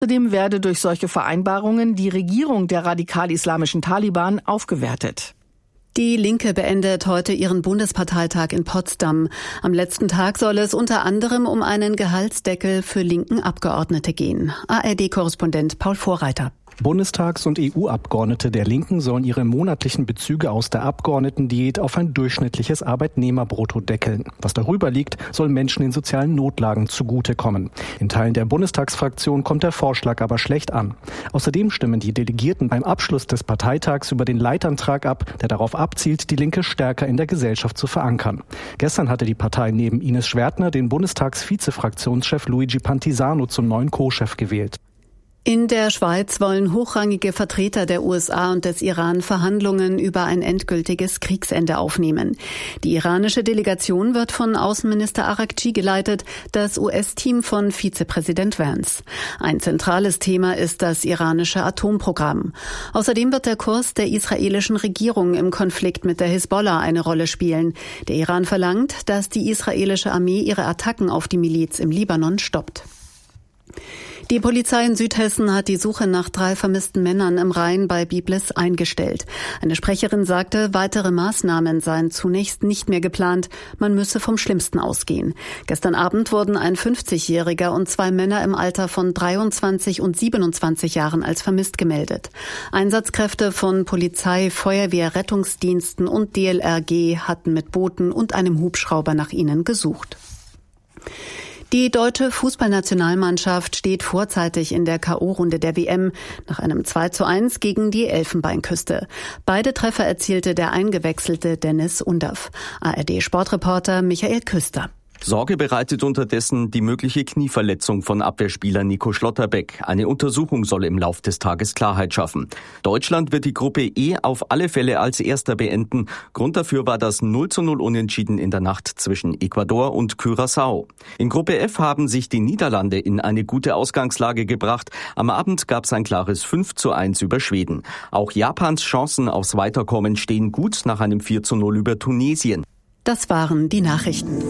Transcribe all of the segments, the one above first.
Außerdem werde durch solche Vereinbarungen die Regierung der radikal-islamischen Taliban aufgewertet. Die Linke beendet heute ihren Bundesparteitag in Potsdam. Am letzten Tag soll es unter anderem um einen Gehaltsdeckel für linken Abgeordnete gehen. ARD-Korrespondent Paul Vorreiter. Bundestags- und EU-Abgeordnete der Linken sollen ihre monatlichen Bezüge aus der Abgeordnetendiät auf ein durchschnittliches Arbeitnehmerbrutto deckeln. Was darüber liegt, soll Menschen in sozialen Notlagen zugutekommen. In Teilen der Bundestagsfraktion kommt der Vorschlag aber schlecht an. Außerdem stimmen die Delegierten beim Abschluss des Parteitags über den Leitantrag ab, der darauf abzielt, die Linke stärker in der Gesellschaft zu verankern. Gestern hatte die Partei neben Ines Schwertner den Bundestags-Vizefraktionschef Luigi Pantisano zum neuen Co-Chef gewählt. In der Schweiz wollen hochrangige Vertreter der USA und des Iran Verhandlungen über ein endgültiges Kriegsende aufnehmen. Die iranische Delegation wird von Außenminister Araqchi geleitet, das US-Team von Vizepräsident Vance. Ein zentrales Thema ist das iranische Atomprogramm. Außerdem wird der Kurs der israelischen Regierung im Konflikt mit der Hisbollah eine Rolle spielen. Der Iran verlangt, dass die israelische Armee ihre Attacken auf die Miliz im Libanon stoppt. Die Polizei in Südhessen hat die Suche nach 3 vermissten Männern im Rhein bei Biblis eingestellt. Eine Sprecherin sagte, weitere Maßnahmen seien zunächst nicht mehr geplant. Man müsse vom Schlimmsten ausgehen. Gestern Abend wurden ein 50-Jähriger und 2 Männer im Alter von 23 und 27 Jahren als vermisst gemeldet. Einsatzkräfte von Polizei, Feuerwehr, Rettungsdiensten und DLRG hatten mit Booten und einem Hubschrauber nach ihnen gesucht. Die deutsche Fußballnationalmannschaft steht vorzeitig in der K.O.-Runde der WM nach einem 2:1 gegen die Elfenbeinküste. Beide Treffer erzielte der eingewechselte Dennis Undaff. ARD-Sportreporter Michael Küster. Sorge bereitet unterdessen die mögliche Knieverletzung von Abwehrspieler Nico Schlotterbeck. Eine Untersuchung soll im Lauf des Tages Klarheit schaffen. Deutschland wird die Gruppe E auf alle Fälle als Erster beenden. Grund dafür war das 0:0 Unentschieden in der Nacht zwischen Ecuador und Curaçao. In Gruppe F haben sich die Niederlande in eine gute Ausgangslage gebracht. Am Abend gab es ein klares 5:1 über Schweden. Auch Japans Chancen aufs Weiterkommen stehen gut nach einem 4:0 über Tunesien. Das waren die Nachrichten.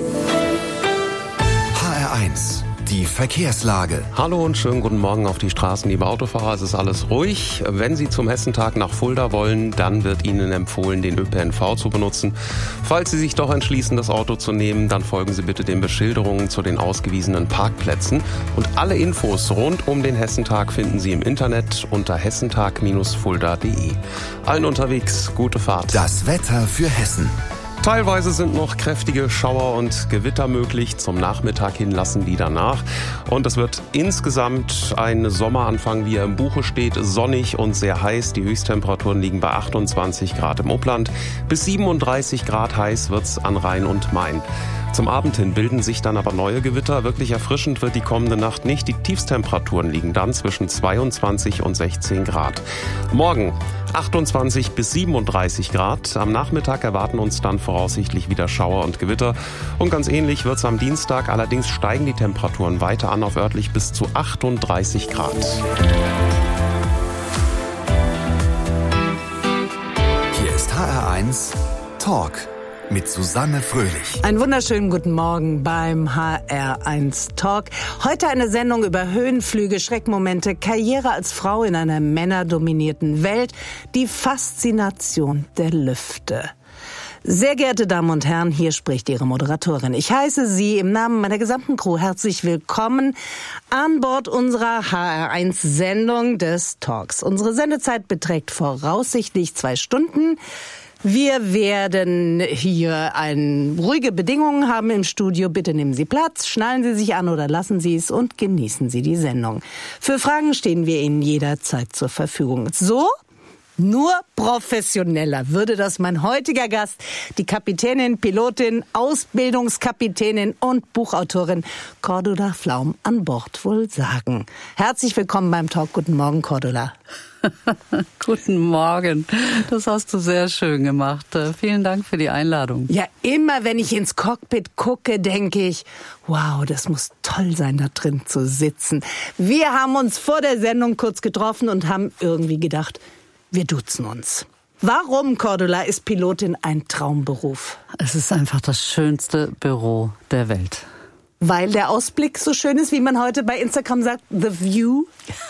HR1, die Verkehrslage. Hallo und schönen guten Morgen auf die Straßen, liebe Autofahrer. Es ist alles ruhig. Wenn Sie zum Hessentag nach Fulda wollen, dann wird Ihnen empfohlen, den ÖPNV zu benutzen. Falls Sie sich doch entschließen, das Auto zu nehmen, dann folgen Sie bitte den Beschilderungen zu den ausgewiesenen Parkplätzen. Und alle Infos rund um den Hessentag finden Sie im Internet unter hessentag-fulda.de. Allen unterwegs, gute Fahrt. Das Wetter für Hessen. Teilweise sind noch kräftige Schauer und Gewitter möglich. Zum Nachmittag hin lassen die danach. Und es wird insgesamt ein Sommeranfang, wie er im Buche steht, sonnig und sehr heiß. Die Höchsttemperaturen liegen bei 28 Grad im Upland. Bis 37 Grad heiß wird's an Rhein und Main. Zum Abend hin bilden sich dann aber neue Gewitter. Wirklich erfrischend wird die kommende Nacht nicht. Die Tiefstemperaturen liegen dann zwischen 22 und 16 Grad. Morgen 28 bis 37 Grad. Am Nachmittag erwarten uns dann voraussichtlich wieder Schauer und Gewitter. Und ganz ähnlich wird es am Dienstag. Allerdings steigen die Temperaturen weiter an auf örtlich bis zu 38 Grad. Hier ist HR1 Talk mit Susanne Fröhlich. Einen wunderschönen guten Morgen beim HR1 Talk. Heute eine Sendung über Höhenflüge, Schreckmomente, Karriere als Frau in einer männerdominierten Welt, die Faszination der Lüfte. Sehr geehrte Damen und Herren, hier spricht Ihre Moderatorin. Ich heiße Sie im Namen meiner gesamten Crew herzlich willkommen an Bord unserer HR1-Sendung des Talks. Unsere Sendezeit beträgt voraussichtlich 2 Stunden. Wir werden hier ruhige Bedingungen haben im Studio. Bitte nehmen Sie Platz, schnallen Sie sich an oder lassen Sie es und genießen Sie die Sendung. Für Fragen stehen wir Ihnen jederzeit zur Verfügung. So, nur professioneller würde das mein heutiger Gast, die Kapitänin, Pilotin, Ausbildungskapitänin und Buchautorin Cordula Flaum an Bord wohl sagen. Herzlich willkommen beim Talk. Guten Morgen, Cordula. Guten Morgen. Das hast du sehr schön gemacht. Vielen Dank für die Einladung. Ja, immer wenn ich ins Cockpit gucke, denke ich, wow, das muss toll sein, da drin zu sitzen. Wir haben uns vor der Sendung kurz getroffen und haben irgendwie gedacht, wir duzen uns. Warum, Cordula, ist Pilotin ein Traumberuf? Es ist einfach das schönste Büro der Welt. Weil der Ausblick so schön ist, wie man heute bei Instagram sagt, the view.